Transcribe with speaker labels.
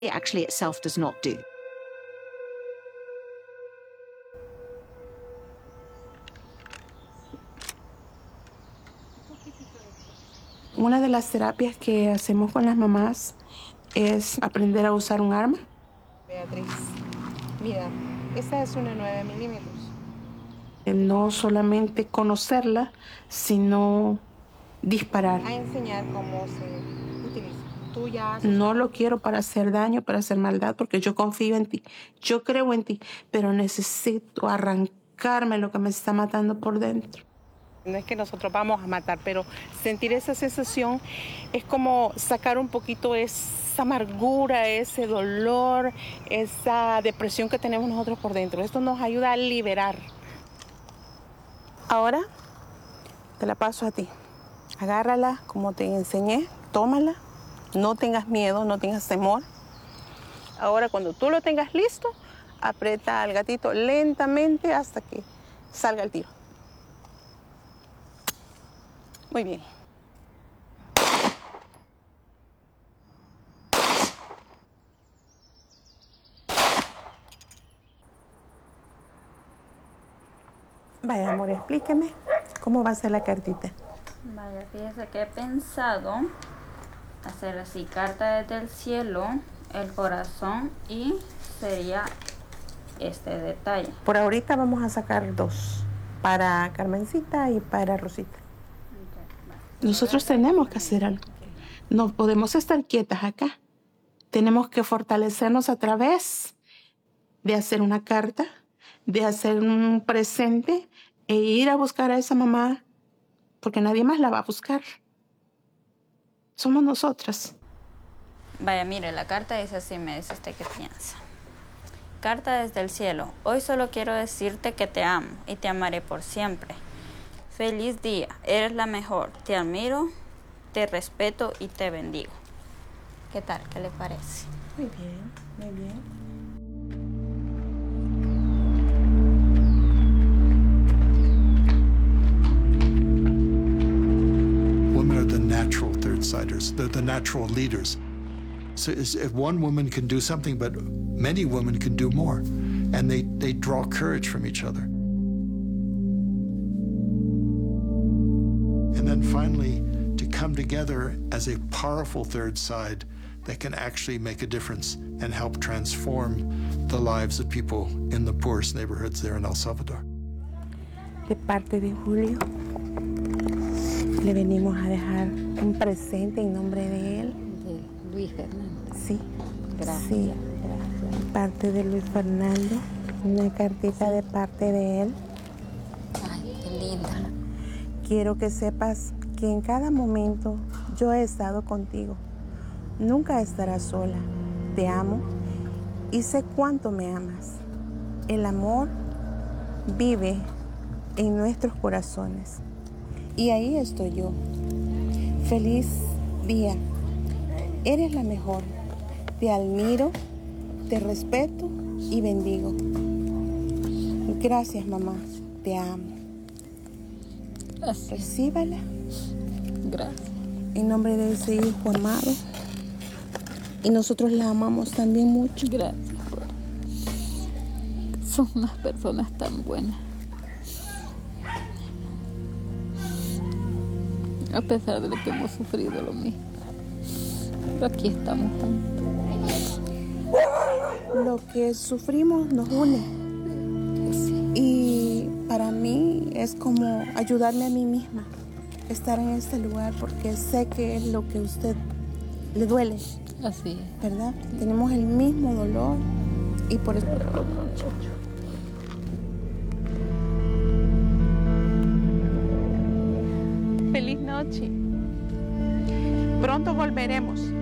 Speaker 1: it actually itself does not do.
Speaker 2: Una de las terapias que hacemos con las mamás es aprender a usar un arma.
Speaker 3: Beatriz, mira, esta es una 9 milímetros.
Speaker 2: No solamente conocerla, sino disparar.
Speaker 3: A enseñar cómo se utiliza. Tú ya
Speaker 2: no lo quiero para hacer daño, para hacer maldad, porque yo confío en ti, yo creo en ti, pero necesito arrancarme lo que me está matando por dentro.
Speaker 3: No es que nosotros vamos a matar, pero sentir esa sensación es como sacar un poquito esa amargura, ese dolor, esa depresión que tenemos nosotros por dentro. Esto nos ayuda a liberar. Ahora te la paso a ti. Agárrala como te enseñé, tómala. No tengas miedo, no tengas temor. Ahora, cuando tú lo tengas listo, aprieta al gatito lentamente hasta que salga el tiro. Muy bien. Vaya, amor, explíqueme cómo va a ser la cartita.
Speaker 4: Vaya, fíjese que he pensado hacer así, carta desde el cielo, el corazón y sería este detalle.
Speaker 3: Por ahorita vamos a sacar 2, para Carmencita y para Rosita.
Speaker 2: Nosotros tenemos que hacer algo. No podemos estar quietas acá. Tenemos que fortalecernos a través de hacer una carta, de hacer un presente e ir a buscar a esa mamá, porque nadie más la va a buscar. Somos nosotras.
Speaker 4: Vaya, mire, la carta dice así, me dice usted qué piensa. Carta desde el cielo. Hoy solo quiero decirte que te amo y te amaré por siempre. Feliz día, eres la mejor. Te admiro, te respeto y te bendigo. ¿Qué tal? ¿Qué le parece?
Speaker 3: Muy bien, muy bien.
Speaker 5: Women are the natural third-siders. They're the natural leaders. So if one woman can do something, but many women can do more. And they draw courage from each other. And then finally, to come together as a powerful third side that can actually make a difference and help transform the lives of people in the poorest neighborhoods there in El Salvador.
Speaker 3: De parte de Julio, le venimos a dejar un presente en nombre de él.
Speaker 6: De Luis Fernando.
Speaker 3: Sí.
Speaker 6: Gracias.
Speaker 3: Sí.
Speaker 6: Gracias.
Speaker 3: De parte de Luis Fernando, una cartita de parte de él.
Speaker 6: Ay, qué linda.
Speaker 3: Quiero que sepas que en cada momento yo he estado contigo. Nunca estarás sola. Te amo y sé cuánto me amas. El amor vive en nuestros corazones. Y ahí estoy yo. Feliz día. Eres la mejor. Te admiro, te respeto y bendigo. Gracias, mamá. Te amo.
Speaker 6: Gracias.
Speaker 3: Recíbala.
Speaker 6: Gracias.
Speaker 3: En nombre de ese hijo amado. Y nosotros la amamos también mucho.
Speaker 6: Gracias. Son unas personas tan buenas. A pesar de que hemos sufrido lo mismo. Pero aquí estamos juntos.
Speaker 3: Lo que sufrimos nos une. Y para mí es como ayudarme a mí misma. Estar en este lugar porque sé que es lo que a usted le duele.
Speaker 6: Así es.
Speaker 3: ¿Verdad? Tenemos el mismo dolor y por eso... Feliz noche. Pronto volveremos.